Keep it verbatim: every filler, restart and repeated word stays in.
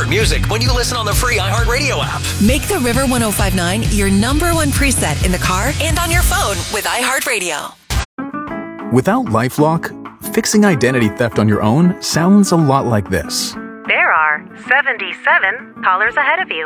favorite music when you listen on the free iHeartRadio app. Make the River ten fifty-nine your number one preset in the car and on your phone with iHeartRadio. Without LifeLock, fixing identity theft on your own sounds a lot like this. There are seventy-seven callers ahead of you.